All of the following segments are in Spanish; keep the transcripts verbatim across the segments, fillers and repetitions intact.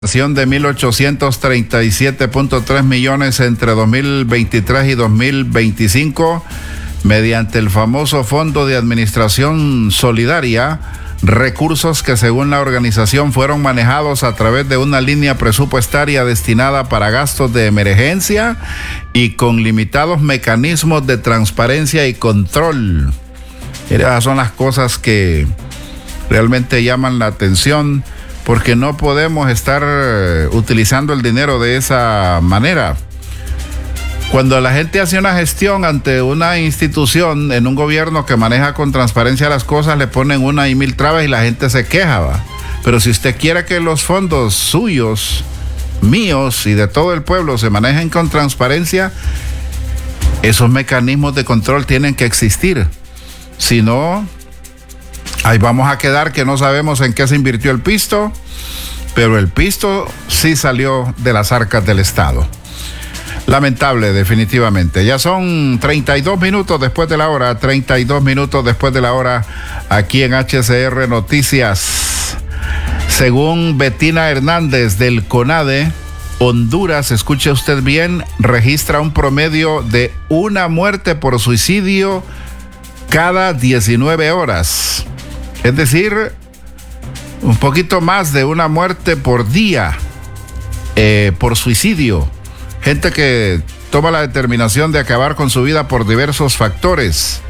De mil ochocientos treinta y siete punto tres millones entre dos mil veintitrés y dos mil veinticinco mediante el famoso Fondo de Administración Solidaria, recursos que según la organización fueron manejados a través de una línea presupuestaria destinada para gastos de emergencia y con limitados mecanismos de transparencia y control. Esas son las cosas que realmente llaman la atención, porque no podemos estar utilizando el dinero de esa manera. Cuando la gente hace una gestión ante una institución en un gobierno que maneja con transparencia las cosas, le ponen una y mil trabas y la gente se queja, ¿va? Pero si usted quiere que los fondos suyos, míos y de todo el pueblo se manejen con transparencia, esos mecanismos de control tienen que existir. Si no, ahí vamos a quedar que no sabemos en qué se invirtió el pisto, pero el pisto sí salió de las arcas del Estado. Lamentable, definitivamente. Ya son treinta y dos minutos después de la hora, treinta y dos minutos después de la hora, aquí en H C R Noticias. Según Betina Hernández del CONADE, Honduras, escuche usted bien, registra un promedio de una muerte por suicidio cada diecinueve horas. Es decir, un poquito más de una muerte por día eh, por suicidio. Gente que toma la determinación de acabar con su vida por diversos factores.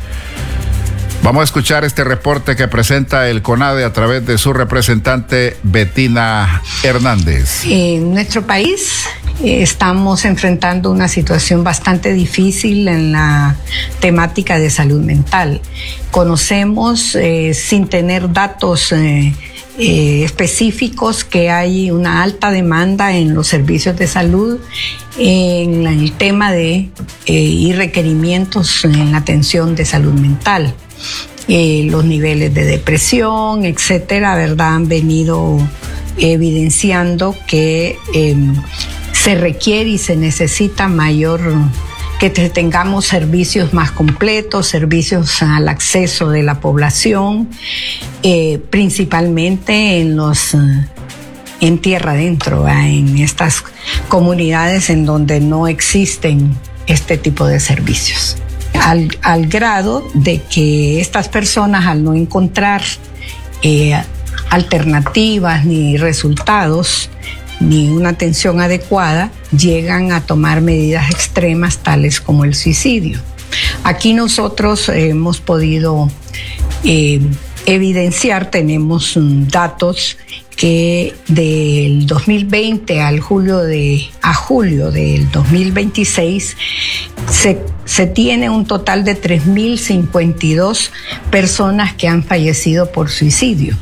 Vamos a escuchar este reporte que presenta el CONADE a través de su representante Betina Hernández. En nuestro país eh, estamos enfrentando una situación bastante difícil en la temática de salud mental. Conocemos, eh, sin tener datos eh, eh, específicos, que hay una alta demanda en los servicios de salud en el tema de eh, y requerimientos en la atención de salud mental. Eh, los niveles de depresión, etcétera, ¿verdad?, han venido evidenciando que eh, se requiere y se necesita mayor, que tengamos servicios más completos, servicios al acceso de la población, eh, principalmente en los en tierra adentro, ¿verdad?, en estas comunidades en donde no existen este tipo de servicios. Al, al grado de que estas personas, al no encontrar eh, alternativas ni resultados ni una atención adecuada, llegan a tomar medidas extremas tales como el suicidio. Aquí nosotros hemos podido eh, evidenciar, tenemos um, datos que del dos mil veinte al julio de, a julio del dos mil veintiséis se, se tiene un total de tres mil cincuenta y dos personas que han fallecido por suicidio.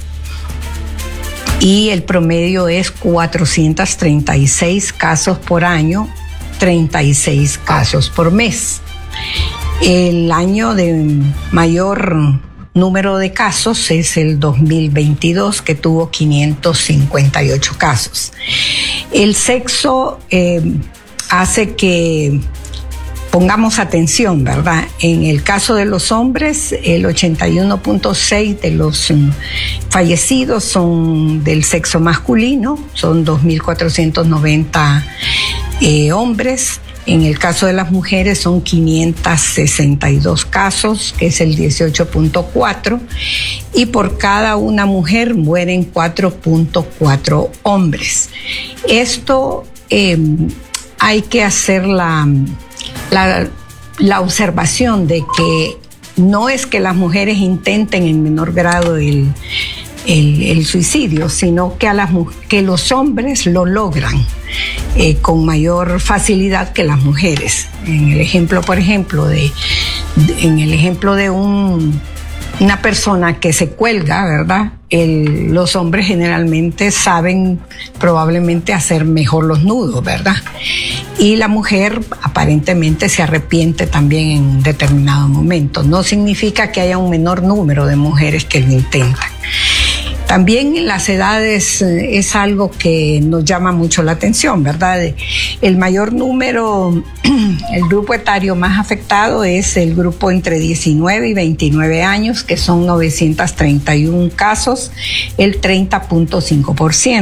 Y el promedio es cuatrocientos treinta y seis casos por año, treinta y seis casos por mes. El año de mayor número de casos es el dos mil veintidós, que tuvo quinientos cincuenta y ocho casos. El sexo eh, hace que pongamos atención, ¿verdad? En el caso de los hombres, el ochenta y uno punto seis de los um, fallecidos son del sexo masculino, son dos mil cuatrocientos noventa eh, hombres. En el caso de las mujeres son quinientos sesenta y dos casos, que es el dieciocho punto cuatro, y por cada una mujer mueren cuatro punto cuatro hombres. Esto eh, hay que hacer la, la, la observación de que no es que las mujeres intenten en menor grado el, el, el suicidio, sino que, a las, que los hombres lo logran eh, con mayor facilidad que las mujeres. En el ejemplo, por ejemplo, de, de en el ejemplo de un, una persona que se cuelga, ¿verdad? El, los hombres generalmente saben probablemente hacer mejor los nudos, ¿verdad? Y la mujer aparentemente se arrepiente también en determinado momento. No significa que haya un menor número de mujeres que lo intentan. También en las edades es algo que nos llama mucho la atención, ¿verdad? El mayor número, el grupo etario más afectado es el grupo entre diecinueve y veintinueve años, que son novecientos treinta y uno casos, el treinta punto cinco por ciento.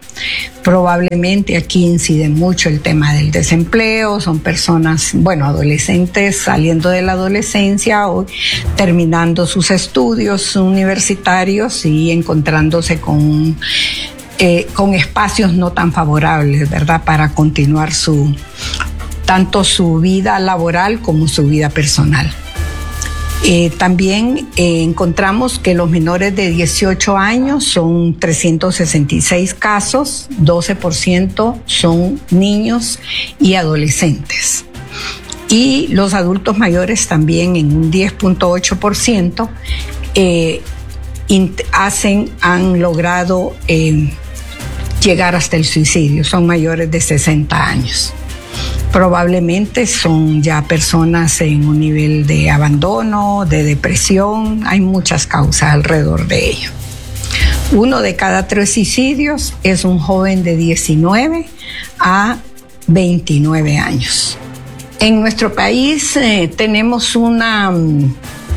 Probablemente aquí incide mucho el tema del desempleo, son personas, bueno, adolescentes saliendo de la adolescencia o terminando sus estudios universitarios y encontrándose con, eh, con espacios no tan favorables, ¿verdad?, para continuar su, tanto su vida laboral como su vida personal. Eh, también eh, encontramos que los menores de dieciocho años son trescientos sesenta y seis casos, doce por ciento son niños y adolescentes. Y los adultos mayores también en un diez punto ocho por ciento eh, hacen, han logrado eh, llegar hasta el suicidio, son mayores de sesenta años. Probablemente son ya personas en un nivel de abandono, de depresión, hay muchas causas alrededor de ello. Uno de cada tres suicidios es un joven de diecinueve a veintinueve años. En nuestro país eh, tenemos una um,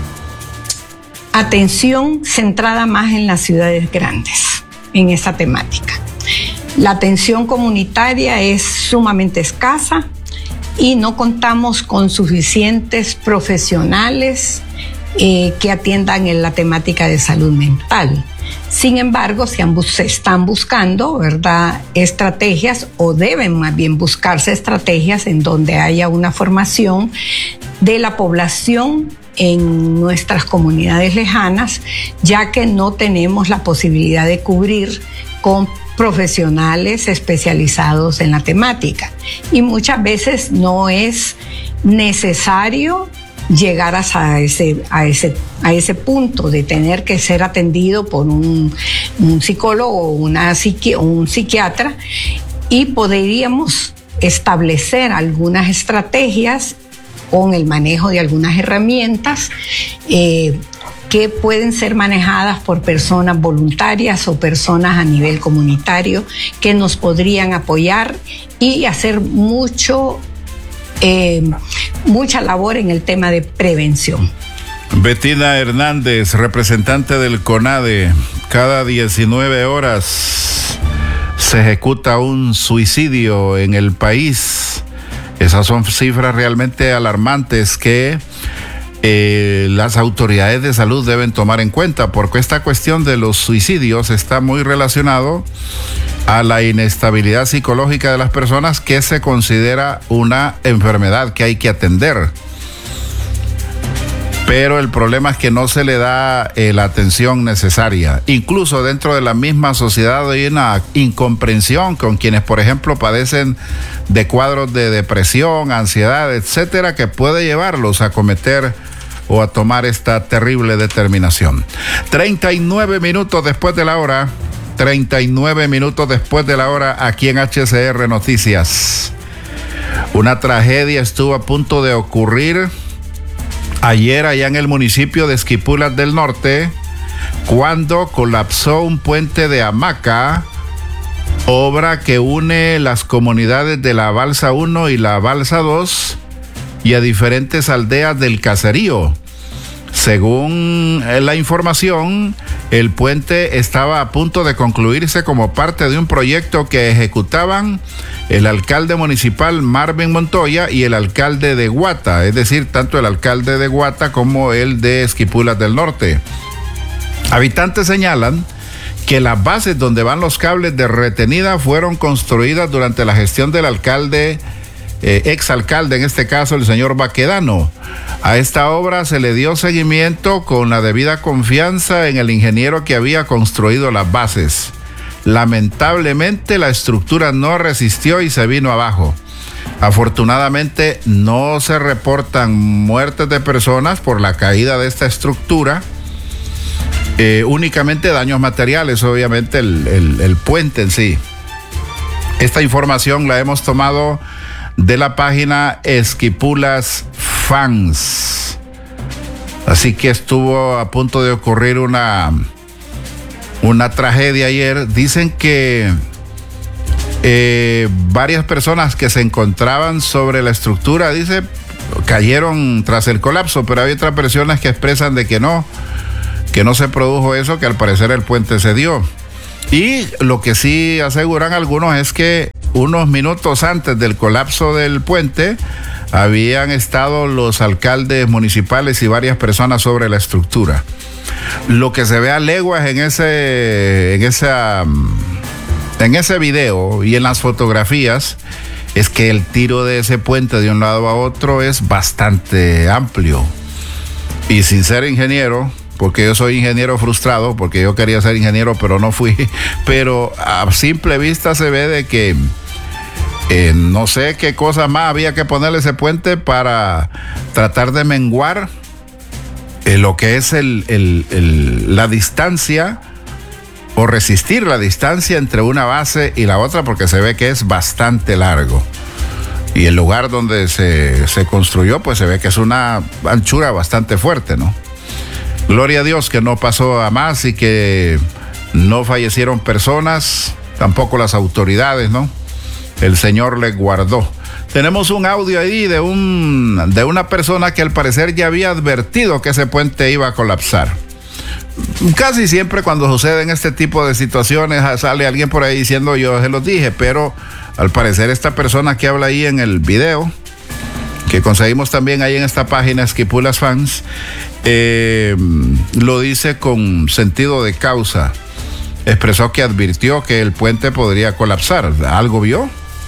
atención centrada más en las ciudades grandes, en esta temática. La atención comunitaria es sumamente escasa y no contamos con suficientes profesionales eh, que atiendan en la temática de salud mental. Sin embargo, se, han, se están buscando, ¿verdad?, estrategias, o deben más bien buscarse estrategias en donde haya una formación de la población en nuestras comunidades lejanas, ya que no tenemos la posibilidad de cubrir con profesionales especializados en la temática. Y muchas veces no es necesario llegar hasta ese, a, ese, a ese punto de tener que ser atendido por un, un psicólogo o una psiqui, un psiquiatra, y podríamos establecer algunas estrategias con el manejo de algunas herramientas eh, que pueden ser manejadas por personas voluntarias o personas a nivel comunitario que nos podrían apoyar y hacer mucho, eh, mucha labor en el tema de prevención. Betina Hernández, representante del CONADE, cada diecinueve horas se ejecuta un suicidio en el país. Esas son cifras realmente alarmantes que Eh, las autoridades de salud deben tomar en cuenta, porque esta cuestión de los suicidios está muy relacionado a la inestabilidad psicológica de las personas, que se considera una enfermedad que hay que atender. Pero el problema es que no se le da eh, la atención necesaria. Incluso dentro de la misma sociedad hay una incomprensión con quienes, por ejemplo, padecen de cuadros de depresión, ansiedad, etcétera, que puede llevarlos a cometer o a tomar esta terrible determinación. treinta y nueve minutos después de la hora, treinta y nueve minutos después de la hora, aquí en H C R Noticias. Una tragedia estuvo a punto de ocurrir ayer allá en el municipio de Esquipulas del Norte, cuando colapsó un puente de hamaca, obra que une las comunidades de la Balsa uno y la Balsa dos y a diferentes aldeas del caserío. Según la información, el puente estaba a punto de concluirse como parte de un proyecto que ejecutaban el alcalde municipal Marvin Montoya y el alcalde de Guata, es decir, tanto el alcalde de Guata como el de Esquipulas del Norte. Habitantes señalan que las bases donde van los cables de retenida fueron construidas durante la gestión del alcalde, eh, exalcalde, en este caso el señor Baquedano. A esta obra se le dio seguimiento con la debida confianza en el ingeniero que había construido las bases. Lamentablemente la estructura no resistió y se vino abajo. Afortunadamente no se reportan muertes de personas por la caída de esta estructura. Eh, únicamente daños materiales, obviamente el, el, el puente en sí. Esta información la hemos tomado de la página Esquipulas Fans. Así que estuvo a punto de ocurrir una, una tragedia ayer. Dicen que eh, varias personas que se encontraban sobre la estructura, dice, cayeron tras el colapso, pero hay otras personas que expresan de que no, que no se produjo eso, que al parecer el puente se dio. Y lo que sí aseguran algunos es que unos minutos antes del colapso del puente habían estado los alcaldes municipales y varias personas sobre la estructura. Lo que se ve a leguas en ese, en esa, en ese video y en las fotografías es que el tiro de ese puente de un lado a otro es bastante amplio. Y sin ser ingeniero, porque yo soy ingeniero frustrado, porque yo quería ser ingeniero pero no fui, pero a simple vista se ve de que eh, no sé qué cosa más había que ponerle ese puente para tratar de menguar eh, lo que es el, el, el, la distancia o resistir la distancia entre una base y la otra, porque se ve que es bastante largo. Y el lugar donde se, se construyó, pues se ve que es una anchura bastante fuerte, ¿no? Gloria a Dios que no pasó a más y que no fallecieron personas, tampoco las autoridades, ¿no? El Señor les guardó. Tenemos un audio ahí de, un, de una persona que al parecer ya había advertido que ese puente iba a colapsar. Casi siempre cuando suceden este tipo de situaciones sale alguien por ahí diciendo yo se los dije, pero al parecer esta persona que habla ahí en el video, que conseguimos también ahí en esta página Esquipulas Fans, eh, lo dice con sentido de causa. Expresó que advirtió que el puente podría colapsar. ¿Algo vio?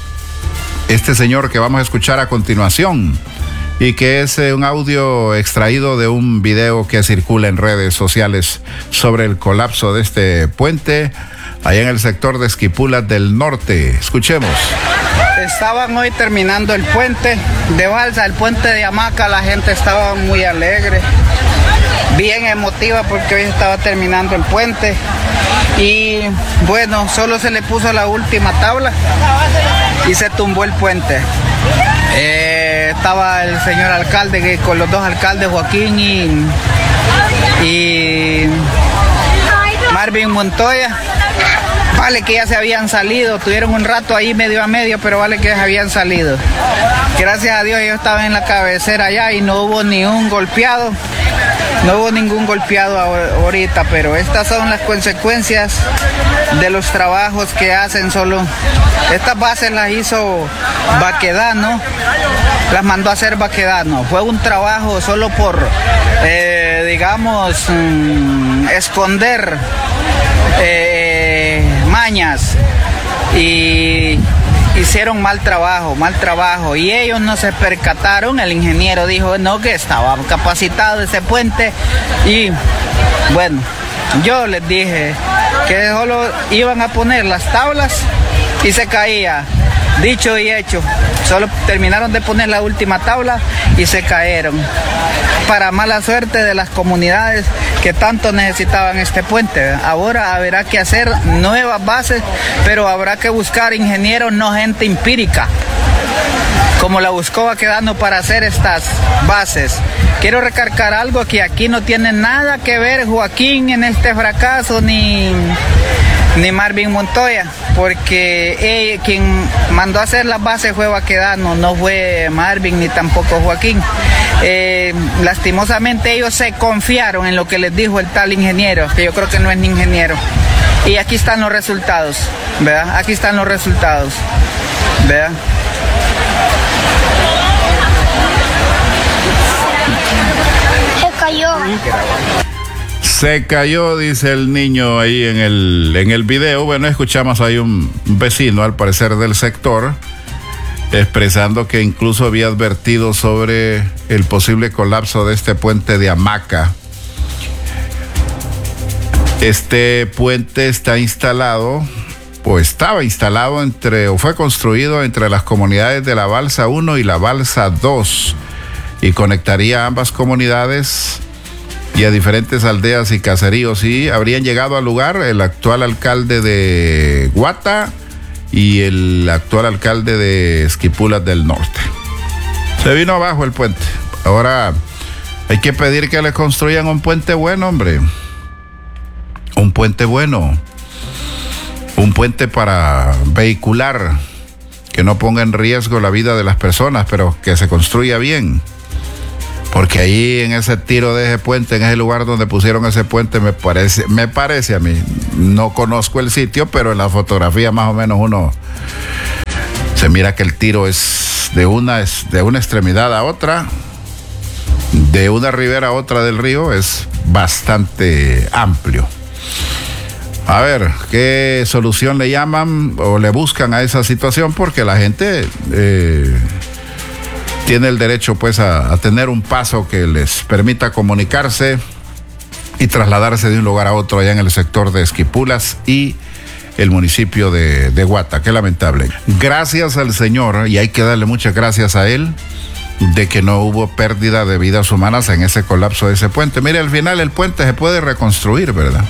Este señor que vamos a escuchar a continuación, y que es eh, un audio extraído de un video que circula en redes sociales sobre el colapso de este puente allá en el sector de Esquipulas del Norte. Escuchemos. Estaban hoy terminando el puente de balsa, el puente de hamaca. La gente estaba muy alegre, bien emotiva, porque hoy estaba terminando el puente. Y bueno, solo se le puso la última tabla y se tumbó el puente. Eh, estaba el señor alcalde que, con los dos alcaldes, Joaquín y, y Marvin Montoya. Vale que ya se habían salido, tuvieron un rato ahí medio a medio, pero vale que ya se habían salido. Gracias a Dios yo estaba en la cabecera allá y no hubo ni un golpeado, no hubo ningún golpeado ahorita, pero estas son las consecuencias de los trabajos que hacen solo. Estas bases las hizo Baquedano, las mandó a hacer Baquedano. Fue un trabajo solo por, eh, digamos, mmm, esconder eh, mañas, y hicieron mal trabajo, mal trabajo, y ellos no se percataron. El ingeniero dijo no, que estaba capacitado ese puente, y bueno, yo les dije que solo iban a poner las tablas y se caía. Dicho y hecho, solo terminaron de poner la última tabla y se cayeron. Para mala suerte de las comunidades que tanto necesitaban este puente. Ahora habrá que hacer nuevas bases, pero habrá que buscar ingenieros, no gente empírica, como la buscó Baquedano para hacer estas bases. Quiero recargar algo, que aquí no tiene nada que ver Joaquín en este fracaso, ni... ni Marvin Montoya, porque eh, quien mandó a hacer las bases fue Baquedano, no fue Marvin ni tampoco Joaquín. Eh, lastimosamente ellos se confiaron en lo que les dijo el tal ingeniero, que yo creo que no es ni ingeniero. Y aquí están los resultados, ¿verdad? Aquí están los resultados, ¿verdad? Se cayó. Se cayó, dice el niño ahí en el, en el video. Bueno, escuchamos ahí un vecino, al parecer del sector, expresando que incluso había advertido sobre el posible colapso de este puente de hamaca. Este puente está instalado, o estaba instalado entre, o fue construido entre las comunidades de la Balsa uno y la Balsa dos, y conectaría ambas comunidades y a diferentes aldeas y caseríos, y habrían llegado al lugar el actual alcalde de Guata y el actual alcalde de Esquipulas del Norte. Se vino abajo el puente. Ahora hay que pedir que le construyan un puente bueno, hombre. Un puente bueno. Un puente para vehicular, que no ponga en riesgo la vida de las personas, pero que se construya bien. Porque ahí en ese tiro de ese puente, en ese lugar donde pusieron ese puente, me parece, me parece a mí, no conozco el sitio, pero en la fotografía más o menos uno se mira que el tiro es de una, es de una extremidad a otra, de una ribera a otra del río, es bastante amplio. A ver, ¿qué solución le llaman o le buscan a esa situación? Porque la gente eh, tiene el derecho pues a, a tener un paso que les permita comunicarse y trasladarse de un lugar a otro allá en el sector de Esquipulas y el municipio de, de Guata. Qué lamentable. Gracias al Señor, y hay que darle muchas gracias a Él, de que no hubo pérdida de vidas humanas en ese colapso de ese puente. Mire, al final el puente se puede reconstruir, ¿verdad?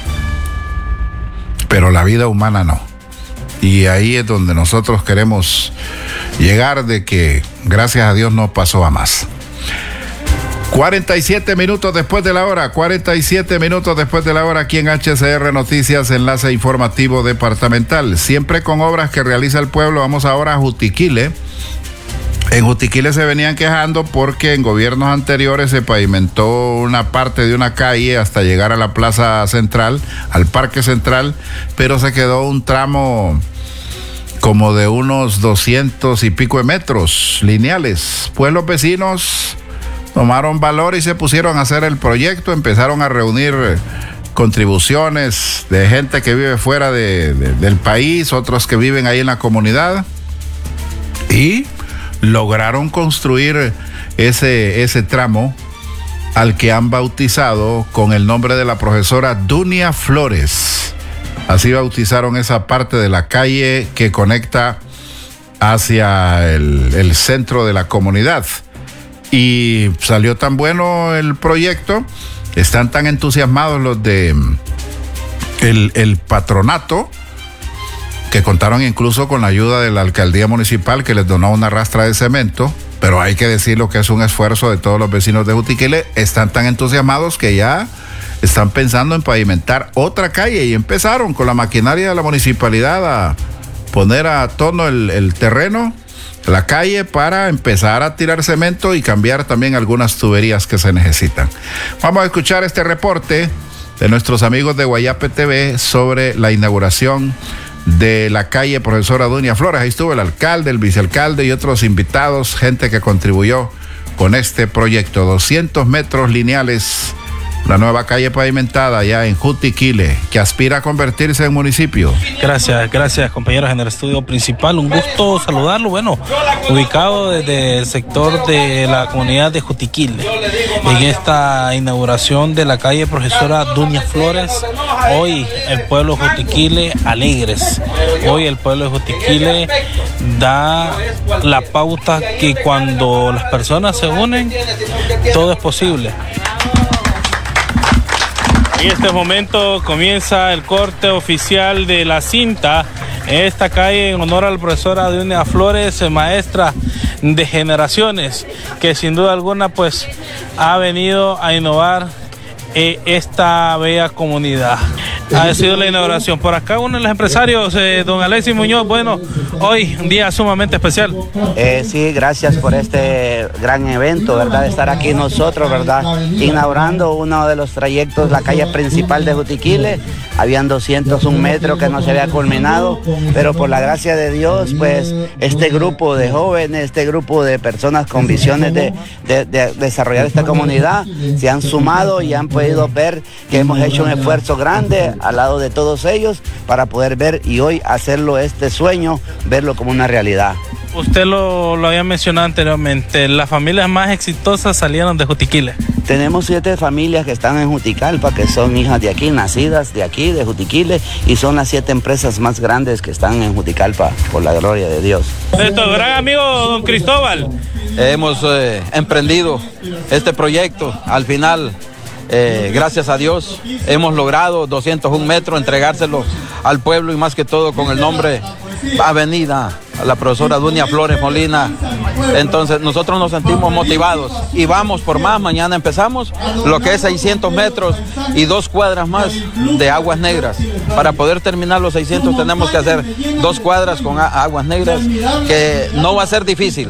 Pero la vida humana no. Y ahí es donde nosotros queremos llegar, de que gracias a Dios no pasó a más. cuarenta y siete minutos después de la hora, cuarenta y siete minutos después de la hora, aquí en H C R Noticias, enlace informativo departamental. Siempre con obras que realiza el pueblo. Vamos ahora a Jutiquile. En Jutiquile se venían quejando porque en gobiernos anteriores se pavimentó una parte de una calle hasta llegar a la plaza central, al parque central, pero se quedó un tramo como de unos doscientos y pico de metros lineales. Pues los vecinos tomaron valor y se pusieron a hacer el proyecto, empezaron a reunir contribuciones de gente que vive fuera de, de, del país, otros que viven ahí en la comunidad, y lograron construir ese, ese tramo al que han bautizado con el nombre de la profesora Dunia Flores. Así bautizaron esa parte de la calle que conecta hacia el, el centro de la comunidad. Y salió tan bueno el proyecto, están tan entusiasmados los de el, el patronato, que contaron incluso con la ayuda de la alcaldía municipal, que les donó una rastra de cemento, pero hay que decirlo que es un esfuerzo de todos los vecinos de Jutiquile. Están tan entusiasmados que ya están pensando en pavimentar otra calle y empezaron con la maquinaria de la municipalidad a poner a tono el, el terreno, la calle, para empezar a tirar cemento y cambiar también algunas tuberías que se necesitan. Vamos a escuchar este reporte de nuestros amigos de Guayape T V sobre la inauguración de la calle Profesora Dunia Flores. Ahí estuvo el alcalde, el vicealcalde y otros invitados, gente que contribuyó con este proyecto. doscientos metros lineales, la nueva calle pavimentada ya en Jutiquile, que aspira a convertirse en municipio. Gracias, gracias compañeros en el estudio principal. Un gusto saludarlo. Bueno, ubicado desde el sector de la comunidad de Jutiquile, en esta inauguración de la calle Profesora Dunia Flores. Hoy el pueblo de Jutiquile alegres. Hoy el pueblo de Jutiquile da la pauta que cuando las personas se unen, todo es posible. En este momento comienza el corte oficial de la cinta en esta calle en honor a la profesora Dunia Flores, maestra de generaciones, que sin duda alguna pues ha venido a innovar eh, esta bella comunidad. Ha sido la inauguración. Por acá uno de los empresarios, eh, don Alexis Muñoz. Bueno, hoy un día sumamente especial. Eh, sí, gracias por este gran evento, ¿verdad? Estar aquí nosotros, ¿verdad? Inaugurando uno de los trayectos, la calle principal de Jutiquile. Habían doscientos un metros que no se había culminado, pero por la gracia de Dios, pues este grupo de jóvenes, este grupo de personas con visiones de, de, de desarrollar esta comunidad, se han sumado y han podido ver que hemos hecho un esfuerzo grande al lado de todos ellos para poder ver y hoy hacerlo este sueño, verlo como una realidad. Usted lo, lo había mencionado anteriormente, las familias más exitosas salieron de Jutiquile. Tenemos siete familias que están en Juticalpa, que son hijas de aquí, nacidas de aquí, de Jutiquile, y son las siete empresas más grandes que están en Juticalpa, por la gloria de Dios. Nuestro gran amigo don Cristóbal. Hemos eh, emprendido este proyecto, al final, eh, gracias a Dios, hemos logrado doscientos un metros, entregárselo al pueblo y más que todo con el nombre Avenida a la profesora Dunia Flores Molina. Entonces nosotros nos sentimos motivados y vamos por más. Mañana empezamos lo que es seiscientos metros y dos cuadras más de aguas negras. Para poder terminar los seiscientos tenemos que hacer dos cuadras con aguas negras, que no va a ser difícil.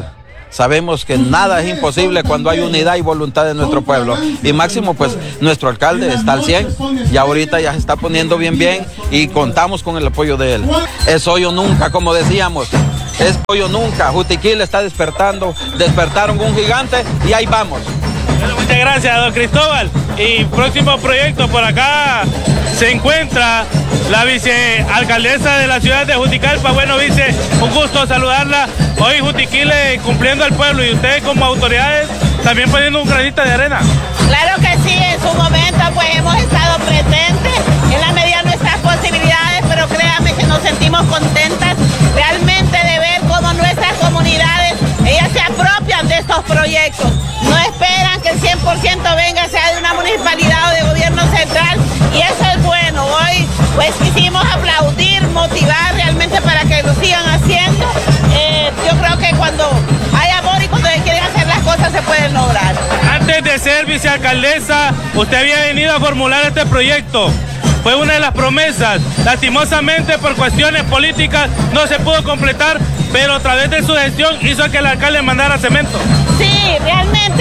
Sabemos que nada es imposible cuando hay unidad y voluntad de nuestro pueblo. Y máximo, pues, nuestro alcalde está al cien, y ahorita ya se está poniendo bien bien y contamos con el apoyo de él. Es hoy o nunca, como decíamos. Es hoy o nunca. Jutiquil está despertando, despertaron un gigante y ahí vamos. Bueno, muchas gracias, don Cristóbal. Y próximo proyecto, por acá se encuentra la vicealcaldesa de la ciudad de Juticalpa. Bueno, vice, un gusto saludarla. Hoy Jutiquil cumpliendo al pueblo y ustedes como autoridades también poniendo un granito de arena. Claro que sí, en su momento pues hemos estado presentes en la medida de nuestras posibilidades, pero créanme que nos sentimos contentas realmente de ver cómo nuestras comunidades, ellas se apropian de estos proyectos. No esperan que el cien por ciento venga, sea de una municipalidad o de gobierno central, y eso es bueno. Hoy pues quisimos aplaudir, motivar realmente para que lo sigan haciendo. Eh, yo creo que cuando hay amor y cuando se quieren hacer las cosas se pueden lograr. Antes de ser vicealcaldesa, usted había venido a formular este proyecto. Fue una de las promesas. Lastimosamente, por cuestiones políticas, no se pudo completar, pero a través de su gestión hizo que el alcalde mandara cemento. Sí, realmente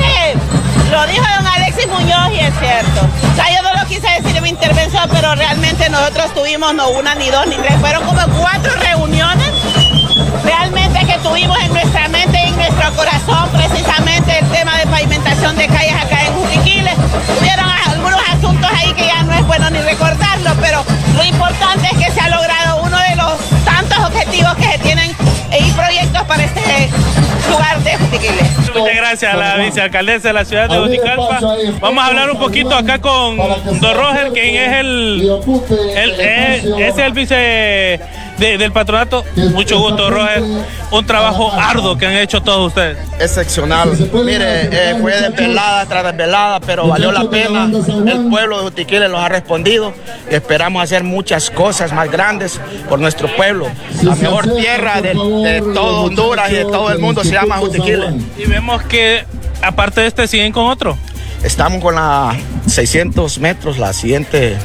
lo dijo don Alexis Muñoz y es cierto. O sea, yo no lo quise decir en mi intervención, pero realmente nosotros tuvimos no una, ni dos, ni tres. Fueron como cuatro reuniones realmente que tuvimos en nuestra mente y en nuestro corazón, precisamente el tema de pavimentación de calles acá en Jutiquil. Hubieron algunos asuntos ahí que ya no es bueno ni recordarlo, pero lo importante es que se ha logrado uno de los tantos objetivos que se tienen y proyectos para este lugar de Jutiquil. Muchas gracias a la vicealcaldesa de la ciudad de Juticalpa. Vamos a hablar un poquito acá con don Roger, quien es el, el, el es el vice de, del patronato. Mucho gusto, Roger. Un trabajo arduo que han hecho todos ustedes. Excepcional. Mire, eh, fue desvelada tras desvelada, pero valió la pena. El pueblo de Jutiquil los ha respondido y esperamos hacer muchas cosas más grandes por nuestro pueblo. La mejor tierra de, de todo Honduras y de todo el mundo se llama Jutiquil. Y vemos que aparte de este siguen con otro. Estamos con la seiscientos metros, la siguiente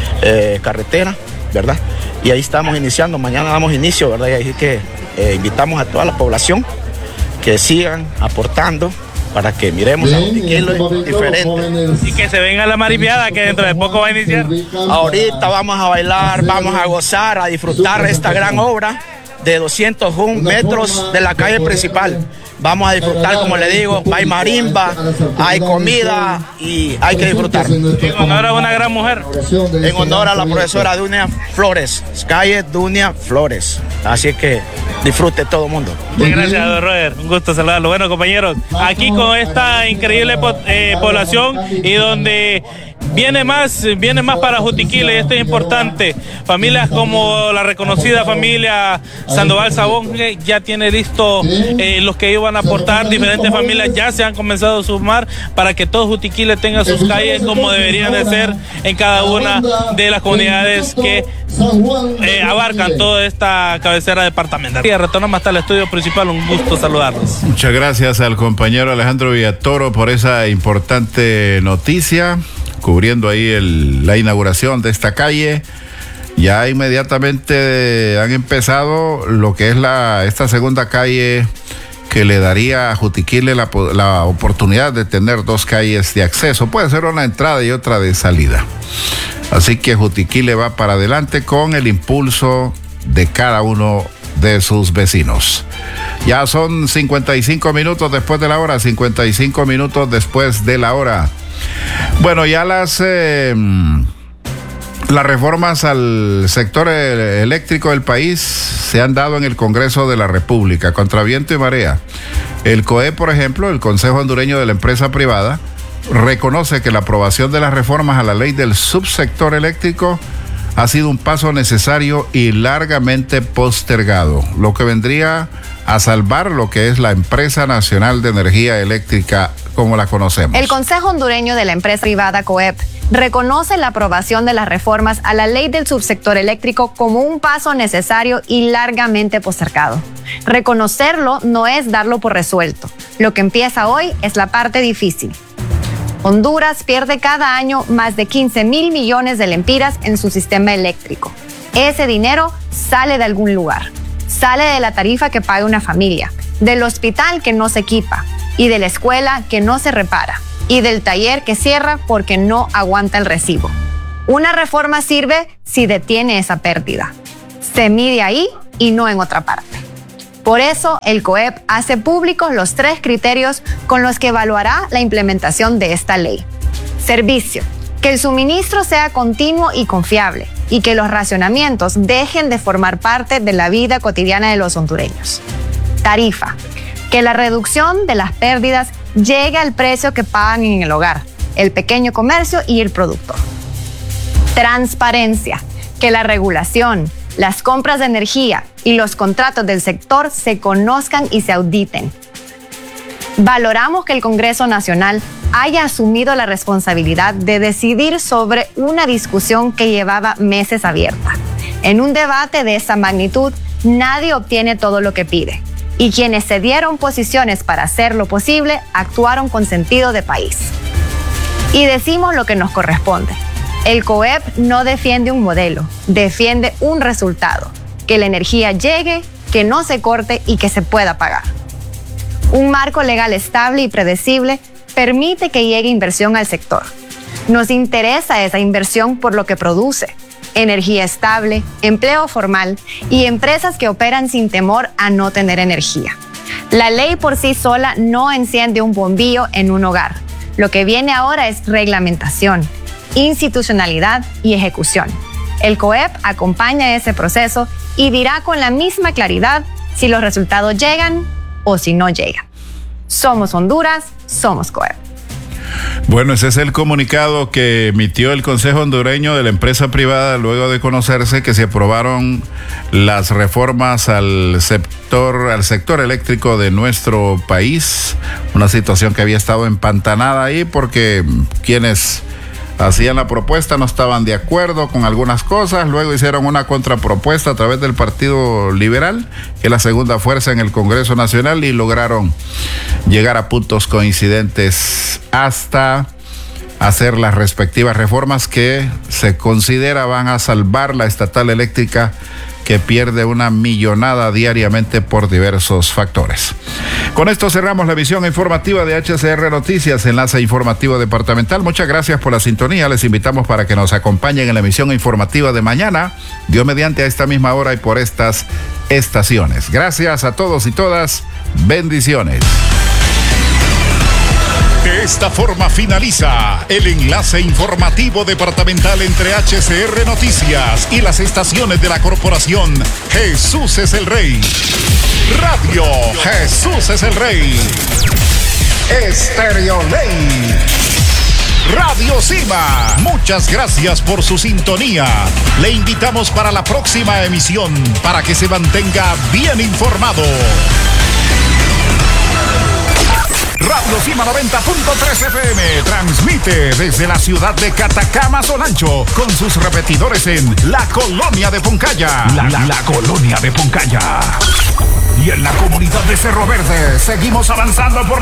eh, carretera, ¿verdad? Y ahí estamos iniciando, mañana damos inicio, ¿verdad? Y así que eh, invitamos a toda la población que sigan aportando para que miremos a Jutiquil diferente. Y que se venga la maripiada que dentro de poco va a iniciar. Ahorita vamos a bailar, vamos a gozar, a disfrutar esta gran obra de doscientos uno metros de la calle principal. Vamos a disfrutar, como le digo, hay marimba, hay comida y hay que disfrutar. En honor a una gran mujer. En honor a la profesora Dunia Flores, calle Dunia Flores. Así que disfrute todo el mundo. Muchas gracias, don Roger. Un gusto saludarlo. Bueno, compañeros, aquí con esta increíble eh, población y donde viene más, viene más para Jutiquil, y esto es importante. Familias como la reconocida familia Sandoval Sabón ya tiene listo eh, los que iban a aportar. Diferentes familias ya se han comenzado a sumar para que todo Jutiquil tenga sus calles como deberían de ser en cada una de las comunidades que eh, abarcan toda esta cabecera departamental. Y retornamos hasta el estudio principal, un gusto saludarlos. Muchas gracias al compañero Alejandro Villatoro por esa importante noticia, cubriendo ahí el, la inauguración de esta calle. Ya inmediatamente han empezado lo que es la esta segunda calle que le daría a Jutiquil la, la oportunidad de tener dos calles de acceso. Puede ser una entrada y otra de salida. Así que Jutiquil va para adelante con el impulso de cada uno de sus vecinos. Ya son cincuenta y cinco minutos después de la hora, cincuenta y cinco minutos después de la hora. Bueno, ya las eh, las reformas al sector eléctrico del país se han dado en el Congreso de la República, contra viento y marea. El C O E, por ejemplo, el Consejo Hondureño de la Empresa Privada, reconoce que la aprobación de las reformas a la ley del subsector eléctrico ha sido un paso necesario y largamente postergado, lo que vendría a salvar lo que es la Empresa Nacional de Energía Eléctrica como la conocemos. El Consejo Hondureño de la Empresa Privada, C O E P, reconoce la aprobación de las reformas a la ley del subsector eléctrico como un paso necesario y largamente postergado. Reconocerlo no es darlo por resuelto. Lo que empieza hoy es la parte difícil. Honduras pierde cada año más de quince mil millones de lempiras en su sistema eléctrico. Ese dinero sale de algún lugar, sale de la tarifa que paga una familia del hospital que no se equipa, y de la escuela que no se repara, y del taller que cierra porque no aguanta el recibo. Una reforma sirve si detiene esa pérdida. Se mide ahí y no en otra parte. Por eso, el C O E P hace públicos los tres criterios con los que evaluará la implementación de esta ley. Servicio. Que el suministro sea continuo y confiable, y que los racionamientos dejen de formar parte de la vida cotidiana de los hondureños. Tarifa. Que la reducción de las pérdidas llegue al precio que pagan en el hogar, el pequeño comercio y el productor. Transparencia. Que la regulación, las compras de energía y los contratos del sector se conozcan y se auditen. Valoramos que el Congreso Nacional haya asumido la responsabilidad de decidir sobre una discusión que llevaba meses abierta. En un debate de esa magnitud, nadie obtiene todo lo que pide, y quienes se dieron posiciones para hacer lo posible actuaron con sentido de país. Y decimos lo que nos corresponde. El C O E P no defiende un modelo, defiende un resultado: que la energía llegue, que no se corte y que se pueda pagar. Un marco legal estable y predecible permite que llegue inversión al sector. Nos interesa esa inversión por lo que produce: energía estable, empleo formal y empresas que operan sin temor a no tener energía. La ley por sí sola no enciende un bombillo en un hogar. Lo que viene ahora es reglamentación, institucionalidad y ejecución. El C O E P acompaña ese proceso y dirá con la misma claridad si los resultados llegan o si no llegan. Somos Honduras, somos C O E P. Bueno, ese es el comunicado que emitió el Consejo Hondureño de la Empresa Privada luego de conocerse que se aprobaron las reformas al sector, al sector eléctrico de nuestro país. Una situación que había estado empantanada ahí porque quienes hacían la propuesta no estaban de acuerdo con algunas cosas, luego hicieron una contrapropuesta a través del Partido Liberal, que es la segunda fuerza en el Congreso Nacional, y lograron llegar a puntos coincidentes hasta hacer las respectivas reformas que se considera van a salvar la estatal eléctrica, que pierde una millonada diariamente por diversos factores. Con esto cerramos la emisión informativa de H C R Noticias, enlace informativo departamental. Muchas gracias por la sintonía. Les invitamos para que nos acompañen en la emisión informativa de mañana, Dios mediante, a esta misma hora y por estas estaciones. Gracias a todos y todas. Bendiciones. De esta forma finaliza el enlace informativo departamental entre H C R Noticias y las estaciones de la corporación Jesús es el Rey. Radio Jesús es el Rey. Estéreo Ley. Radio Cima. Muchas gracias por su sintonía. Le invitamos para la próxima emisión para que se mantenga bien informado. Radio Cima noventa punto tres F M transmite desde la ciudad de Catacama, Solancho, con sus repetidores en la colonia de Poncaya. La, la, la colonia de Poncaya. Y en la comunidad de Cerro Verde seguimos avanzando por